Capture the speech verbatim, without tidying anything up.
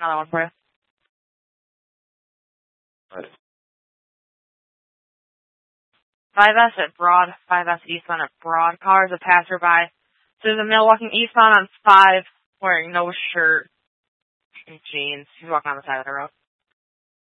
Another one for you. Right. five S at Broad, five S eastbound at Broad. Car is a passerby. So there's a male walking eastbound on five, wearing no shirt and jeans. He's walking on the side of the road.